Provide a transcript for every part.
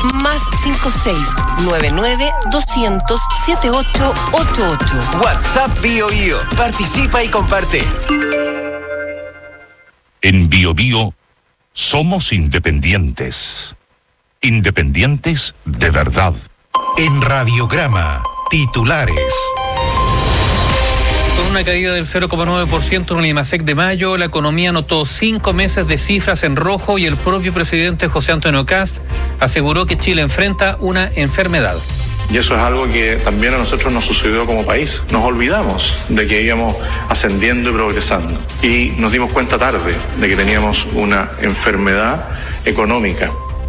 Más 56-99-200-7888. WhatsApp BioBio. Participa y comparte. En BioBio somos independientes. Independientes de verdad. En Radiograma, titulares. Con una caída del 0,9% en el IMASEC de mayo, la economía notó 5 meses de cifras en rojo y el propio presidente José Antonio Kast aseguró que Chile enfrenta una enfermedad. Y eso es algo que también a nosotros nos sucedió como país. Nos olvidamos de que íbamos ascendiendo y progresando. Y nos dimos cuenta tarde de que teníamos una enfermedad económica.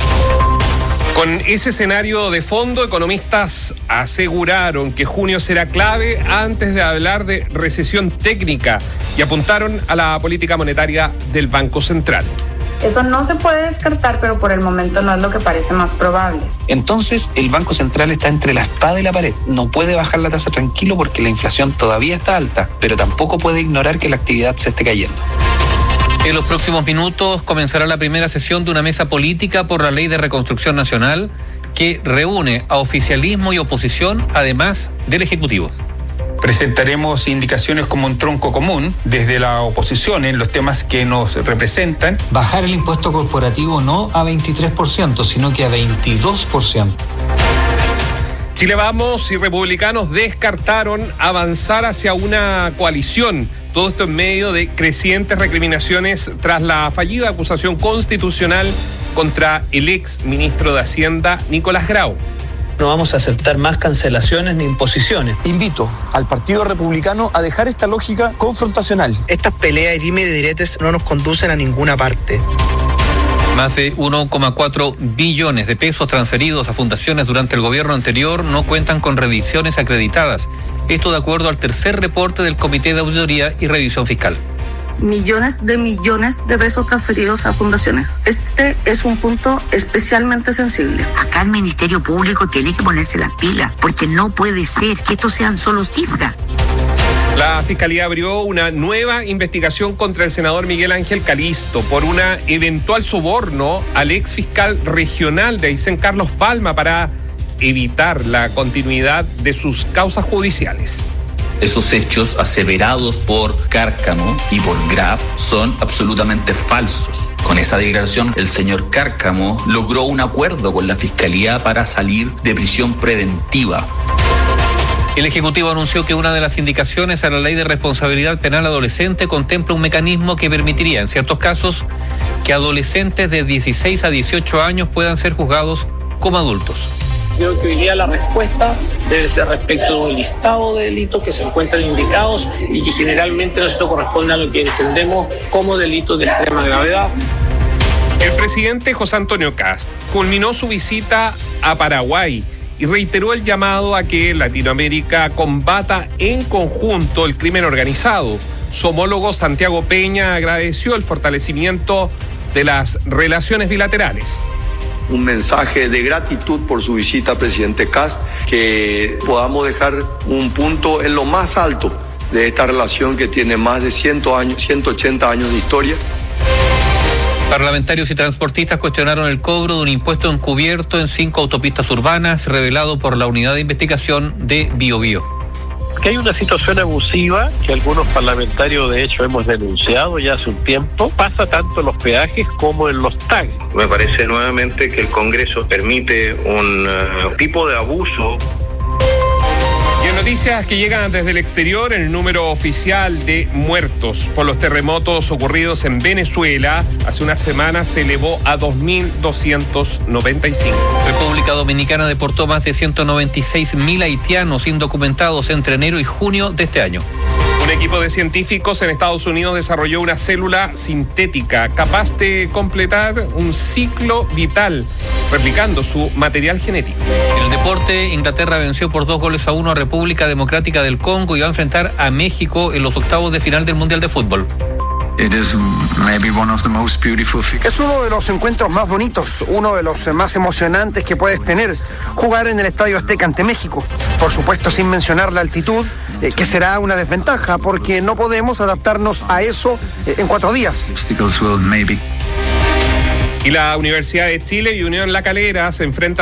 Con ese escenario de fondo, economistas aseguraron que junio será clave antes de hablar de recesión técnica y apuntaron a la política monetaria del Banco Central. Eso no se puede descartar, pero por el momento no es lo que parece más probable. Entonces, el Banco Central está entre la espada y la pared. No puede bajar la tasa tranquilo porque la inflación todavía está alta, pero tampoco puede ignorar que la actividad se esté cayendo. En los próximos minutos comenzará la primera sesión de una mesa política por la Ley de Reconstrucción Nacional que reúne a oficialismo y oposición, además del Ejecutivo. Presentaremos indicaciones como un tronco común desde la oposición en los temas que nos representan. Bajar el impuesto corporativo no a 23%, sino que a 22%. Chile Vamos y republicanos descartaron avanzar hacia una coalición. Todo esto en medio de crecientes recriminaciones tras la fallida acusación constitucional contra el ex ministro de Hacienda, Nicolás Grau. No vamos a aceptar más cancelaciones ni imposiciones. Invito al Partido Republicano a dejar esta lógica confrontacional. Estas peleas y dime y diretes no nos conducen a ninguna parte. Más de 1,4 billones de pesos transferidos a fundaciones durante el gobierno anterior no cuentan con revisiones acreditadas. Esto de acuerdo al tercer reporte del Comité de Auditoría y Revisión Fiscal. Millones de pesos transferidos a fundaciones. Este es un punto especialmente sensible. Acá el Ministerio Público tiene que ponerse las pilas, porque no puede ser que estos sean solo cifras. La Fiscalía abrió una nueva investigación contra el senador Miguel Ángel Calisto por una eventual soborno al ex fiscal regional de Aysén, Carlos Palma, para evitar la continuidad de sus causas judiciales. Esos hechos aseverados por Cárcamo y por Graf son absolutamente falsos. Con esa declaración, el señor Cárcamo logró un acuerdo con la Fiscalía para salir de prisión preventiva. El Ejecutivo anunció que una de las indicaciones a la Ley de Responsabilidad Penal Adolescente contempla un mecanismo que permitiría, en ciertos casos, que adolescentes de 16 a 18 años puedan ser juzgados como adultos. Creo que hoy día la respuesta debe ser respecto a un listado de delitos que se encuentran indicados y que generalmente no corresponde a lo que entendemos como delitos de extrema gravedad. El presidente José Antonio Kast culminó su visita a Paraguay y reiteró el llamado a que Latinoamérica combata en conjunto el crimen organizado. Su homólogo Santiago Peña agradeció el fortalecimiento de las relaciones bilaterales. Un mensaje de gratitud por su visita, presidente Kast, que podamos dejar un punto en lo más alto de esta relación que tiene más de 180 años de historia. Parlamentarios y transportistas cuestionaron el cobro de un impuesto encubierto en 5 autopistas urbanas revelado por la Unidad de Investigación de BioBio. Que hay una situación abusiva que algunos parlamentarios de hecho hemos denunciado ya hace un tiempo, pasa tanto en los peajes como en los tags. Me parece nuevamente que el Congreso permite un tipo de abuso. Y en noticias que llegan desde el exterior, el número oficial de muertos por los terremotos ocurridos en Venezuela hace una semana se elevó a 2.295. República Dominicana deportó más de 196.000 haitianos indocumentados entre enero y junio de este año. Un equipo de científicos en Estados Unidos desarrolló una célula sintética capaz de completar un ciclo vital, replicando su material genético. En el deporte, Inglaterra venció por 2-1 a República Democrática del Congo y va a enfrentar a México en los octavos de final del Mundial de Fútbol. Es uno de los encuentros más bonitos, uno de los más emocionantes que puedes tener, jugar en el Estadio Azteca ante México. Por supuesto, sin mencionar la altitud, que será una desventaja, porque no podemos adaptarnos a eso en 4 días. Y la Universidad de Chile y Unión La Calera se enfrentan